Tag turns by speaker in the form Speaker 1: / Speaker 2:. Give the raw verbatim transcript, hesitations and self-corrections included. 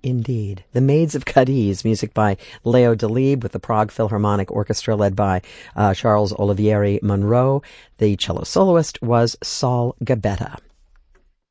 Speaker 1: Indeed. The Maids of Cadiz, music by Leo Delibes with the Prague Philharmonic Orchestra led by uh, Charles Olivieri Monroe. The cello soloist was Saul Gabetta.